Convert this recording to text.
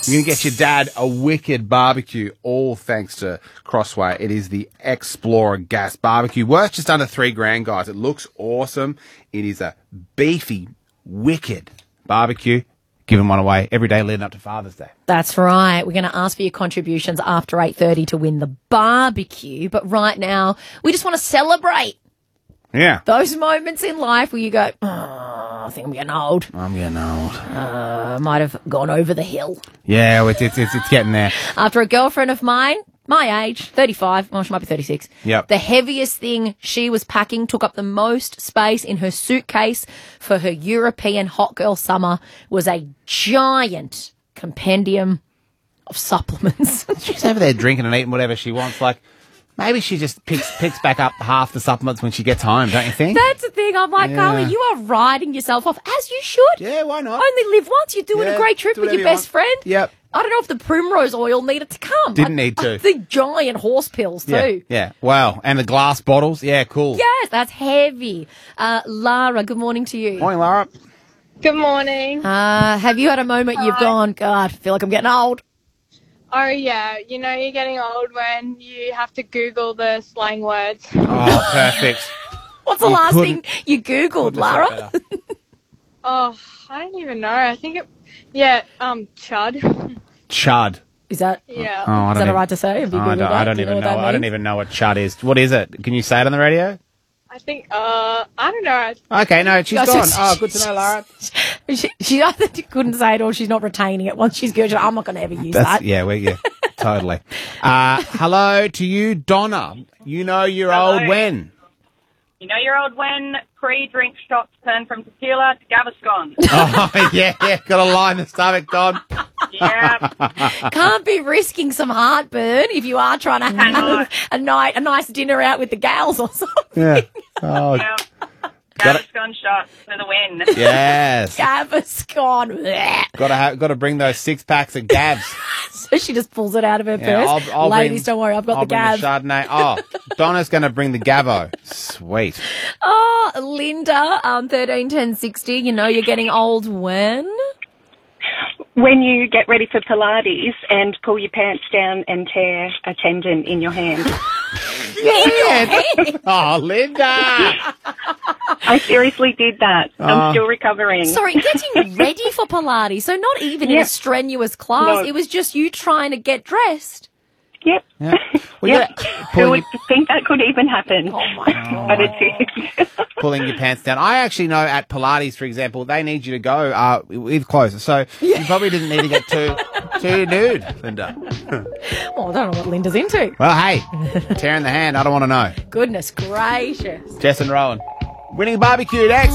You can get your dad a wicked barbecue, all thanks to Crossway. It is the Explorer Gas Barbecue. Worth just under $3,000, guys. It looks awesome. It is a beefy, wicked barbecue. Give them one away every day leading up to Father's Day. That's right. We're going to ask for your contributions after 8:30 to win the barbecue. But right now, we just want to celebrate Yeah. those moments in life where you go, oh, I think I'm getting old. I'm getting old. I might have gone over the hill. Yeah, it's getting there. After a girlfriend of mine, my age, 35, well, she might be 36. Yep. The heaviest thing she was packing took up the most space in her suitcase for her European hot girl summer was a giant compendium of supplements. She's over there drinking and eating whatever she wants. Like, maybe she just picks back up half the supplements when she gets home, don't you think? That's the thing. I'm like, Yeah. Carly, you are riding yourself off, as you should. Yeah, why not? Only live once. You're doing Yeah, a great trip do with whatever your you best want. friend. Yep. I don't know if the primrose oil needed to come. Didn't need to. The giant horse pills, too. Yeah. Wow. And the glass bottles. Yeah, cool. Yes, that's heavy. Lara, good morning to you. Morning, Lara. Good morning. Have you had a moment you've gone, God, I feel like I'm getting old? Oh, yeah. You know, you're getting old when you have to Google the slang words. Oh, perfect. What's the You last couldn't- thing you Googled, Lara? Oh, I don't even know. I think chud. Chud. Is that Yeah. Oh, I is don't that even, all right to say? Have you I Googled don't, that? I don't Do you even what know. that I don't means? even know what chud is. What is it? Can you say it on the radio? I think, I don't know. Okay, no, she's No, gone. she's- Oh, good to know, Lara. She either couldn't say it or she's not retaining it. Once she's good, I'm not going to ever use that. Yeah, totally. Hello to you, Donna. You know you're Hello. old when? You know you're old when pre-drink shots turn from tequila to Gaviscon. Oh, yeah. Got to line the stomach, Don. Yeah. Can't be risking some heartburn if you are trying to have a nice dinner out with the gals or something. Yeah. Oh, Yeah. Got it. Gaviscon shots for the win. yes. Gaviscon. Blech. Got to bring those 6-packs of Gabs. So she just pulls it out of her Yeah, purse. I'll Ladies, bring- don't worry, I've got I'll the bring Gav. Chardonnay. Oh, Donna's going to bring the Gavo. Sweet. Oh, Linda, 131060, you know you're getting old when? When you get ready for Pilates and pull your pants down and tear a tendon in your hand. Yeah. Oh, Linda. I seriously did that. I'm still recovering. Sorry, getting ready for Pilates. So not even in Yeah. a strenuous class. No. It was just you trying to get dressed. Yep. Yeah. Well, Yep. yeah, Who would think that could even happen? Oh, my God. But it did. pulling your pants down. I actually know at Pilates, for example, they need you to go with clothes. So you probably didn't need to get too nude, Linda. Well, I don't know what Linda's into. Well, hey, tearing the hand, I don't want to know. Goodness gracious. Jess and Rowan. Winning barbecue next.